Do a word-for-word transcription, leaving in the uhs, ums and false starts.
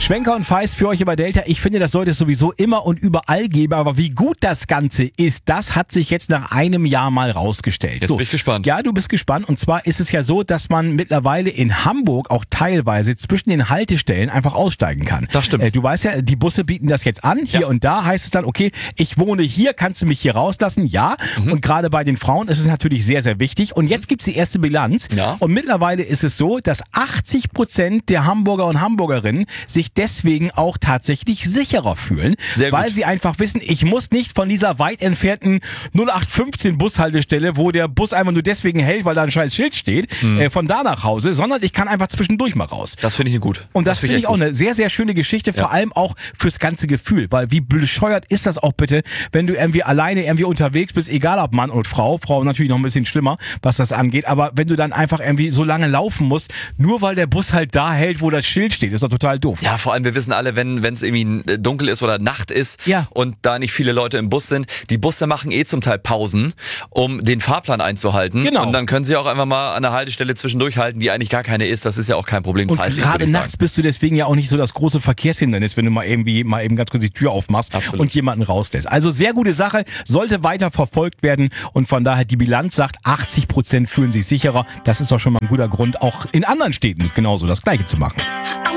Schwenker und Feist für euch über Delta. Ich finde, das sollte es sowieso immer und überall geben. Aber wie gut das Ganze ist, das hat sich jetzt nach einem Jahr mal rausgestellt. Jetzt so, bin ich gespannt. Ja, du bist gespannt. Und zwar ist es ja so, dass man mittlerweile in Hamburg auch teilweise zwischen den Haltestellen einfach aussteigen kann. Das stimmt. Äh, du weißt ja, die Busse bieten das jetzt an. Hier Ja. und da heißt es dann, okay, ich wohne hier, kannst du mich hier rauslassen? Ja. Mhm. Und gerade bei den Frauen ist es natürlich sehr, sehr wichtig. Und jetzt gibt's die erste Bilanz. Ja. Und mittlerweile ist es so, dass achtzig Prozent der Hamburger und Hamburgerinnen sich deswegen auch tatsächlich sicherer fühlen, Sehr gut. weil sie einfach wissen, ich muss nicht von dieser weit entfernten null acht fünfzehn Bushaltestelle, wo der Bus einfach nur deswegen hält, weil da ein scheiß Schild steht, Mhm. äh, von da nach Hause, sondern ich kann einfach zwischendurch mal raus. Das finde ich gut. Und das, finde ich echt auch gut. eine sehr, sehr schöne Geschichte, Ja. vor allem auch fürs ganze Gefühl, weil wie bescheuert ist das auch bitte, wenn du irgendwie alleine irgendwie unterwegs bist, egal ob Mann und Frau, Frau natürlich noch ein bisschen schlimmer, was das angeht, aber wenn du dann einfach irgendwie so lange laufen musst, nur weil der Bus halt da hält, wo das Schild steht, ist doch total doof. Ja, vor allem, wir wissen alle, wenn es irgendwie dunkel ist oder Nacht ist Ja. und da nicht viele Leute im Bus sind, die Busse machen eh zum Teil Pausen, um den Fahrplan einzuhalten. Genau. Und dann können sie auch einfach mal an der Haltestelle zwischendurch halten, die eigentlich gar keine ist. Das ist ja auch kein Problem Und zeitlich, würde gerade ich nachts sagen. bist du deswegen ja auch nicht so das große Verkehrshindernis, wenn du mal irgendwie mal eben ganz kurz die Tür aufmachst Absolut. und jemanden rauslässt. Also sehr gute Sache, sollte weiter verfolgt werden und von daher die Bilanz sagt, achtzig Prozent fühlen sich sicherer. Das ist doch schon mal ein guter Grund, auch in anderen Städten genauso das Gleiche zu machen.